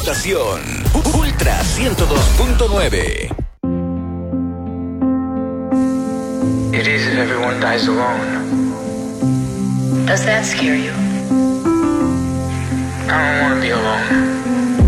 estación. Ultra 102.9. It is if everyone dies alone. Does that scare you? I don't want to be alone.